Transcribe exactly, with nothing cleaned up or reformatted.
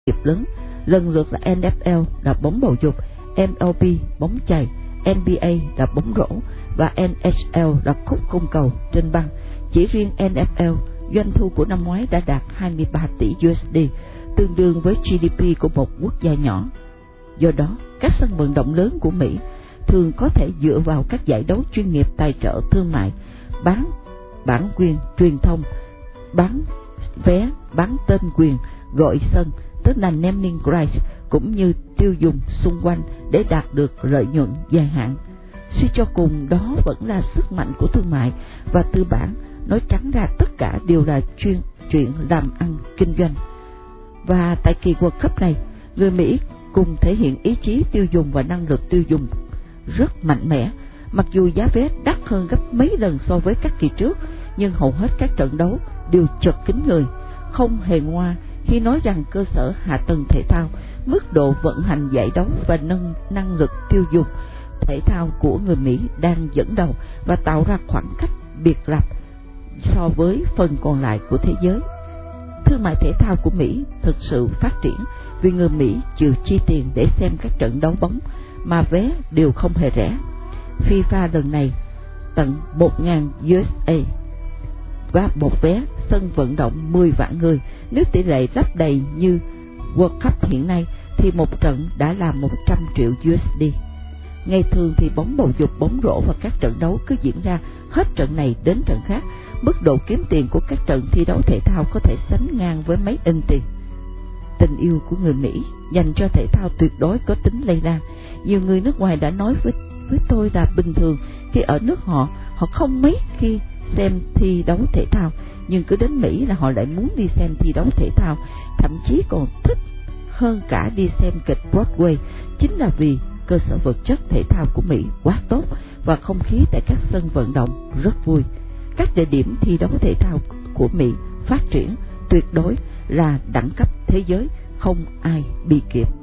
nghiệp lớn, lần lượt là en ép lờ là bóng bầu dục, em lờ bê bóng chày, en bê a là bóng rổ và en hát lờ là khúc cung cầu trên băng. Chỉ riêng en ép lờ, doanh thu của năm ngoái đã đạt hai mươi ba tỷ đô la, tương đương với giê đê pê của một quốc gia nhỏ. Do đó, các sân vận động lớn của Mỹ thường có thể dựa vào các giải đấu chuyên nghiệp tài trợ thương mại, bán bản quyền truyền thông, bán vé, bán tên quyền, gọi sân, tức là naming rights, cũng như tiêu dùng xung quanh để đạt được lợi nhuận dài hạn. Suy cho cùng, đó vẫn là sức mạnh của thương mại và tư bản. Nói trắng ra, tất cả đều là chuyên chuyện làm ăn kinh doanh. Và tại kỳ World Cup này, người Mỹ cùng thể hiện ý chí tiêu dùng và năng lực tiêu dùng rất mạnh mẽ. Mặc dù giá vé đắt hơn gấp mấy lần so với các kỳ trước, nhưng hầu hết các trận đấu đều chật kín người. Không hề ngoa khi nói rằng cơ sở hạ tầng thể thao, mức độ vận hành giải đấu và nâng năng lực tiêu dùng thể thao của người Mỹ đang dẫn đầu và tạo ra khoảng cách biệt lập so với phần còn lại của thế giới. Thương mại thể thao của Mỹ thực sự phát triển vì người Mỹ chịu chi tiền để xem các trận đấu bóng mà vé đều không hề rẻ. FIFA lần này tận một nghìn đô la và một vé sân vận động mười vạn người. Nếu tỷ lệ lấp đầy như World Cup hiện nay thì một trận đã là một trăm triệu đô la. Ngày thường thì bóng bầu dục, bóng rổ và các trận đấu cứ diễn ra hết trận này đến trận khác. Mức độ kiếm tiền của các trận thi đấu thể thao có thể sánh ngang với mấy ân tiền. Tình yêu của người Mỹ dành cho thể thao tuyệt đối có tính lây lan. Nhiều người nước ngoài đã nói với, với tôi là bình thường khi ở nước họ, họ không mấy khi xem thi đấu thể thao, nhưng cứ đến Mỹ là họ lại muốn đi xem thi đấu thể thao, thậm chí còn thích hơn cả đi xem kịch Broadway, chính là vì cơ sở vật chất thể thao của Mỹ quá tốt và không khí tại các sân vận động rất vui. Các địa điểm thi đấu thể thao của Mỹ phát triển tuyệt đối là đẳng cấp thế giới, không ai bị kịp.